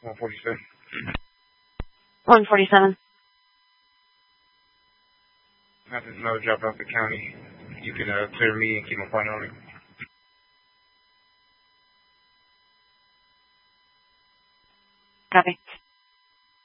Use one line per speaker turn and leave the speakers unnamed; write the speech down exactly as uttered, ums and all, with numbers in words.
one forty-seven.
one forty-seven.
Nothing, another drop off the county. You can uh, clear me and keep my point on it.
Copy.